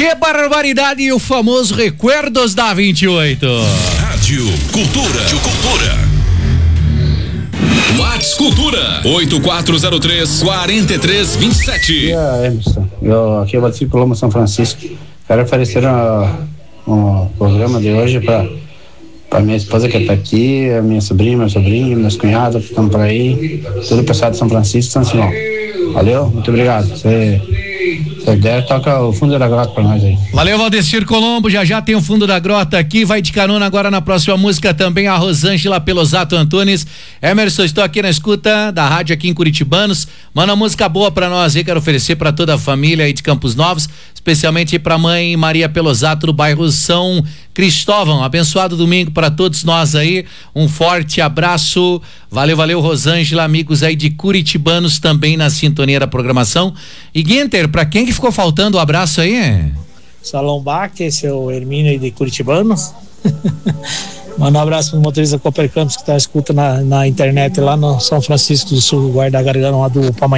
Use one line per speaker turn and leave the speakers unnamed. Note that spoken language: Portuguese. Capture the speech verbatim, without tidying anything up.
Que barbaridade, e o famoso Recuerdos da vinte e oito.
Rádio Cultura. Rádio Cultura. Whats Cultura. oito quatro zero três, quatro três dois sete.
É, Emerson. Eu aqui eu participo do Loma São Francisco. Quero oferecer um programa de hoje para para minha esposa que está aqui, a minha sobrinha, meu sobrinho, meus cunhados que estão por aí, todo o pessoal de São Francisco, São Simão. Valeu? Muito obrigado. Você, se der, toca o fundo da grota para nós aí.
Valeu, Valdecir Colombo. Já já tem o fundo da grota aqui. Vai de carona agora na próxima música também a Rosângela Pelosato Antunes. Emerson, estou aqui na escuta da rádio aqui em Curitibanos. Manda uma música boa para nós aí. Quero oferecer para toda a família aí de Campos Novos, especialmente para a mãe Maria Pelosato do bairro São Cristóvão. Abençoado domingo para todos nós aí. Um forte abraço. Valeu, valeu, Rosângela, amigos aí de Curitibanos também na sintonia da programação. E Guinter, para quem que ficou faltando o abraço aí?
Salão Bach, esse é o Hermínio aí de Curitibanos. Manda um abraço pro motorista Cooper Campos que tá escuta na, na internet lá no São Francisco do Sul, Guarda Gargano lá do Pamanhã.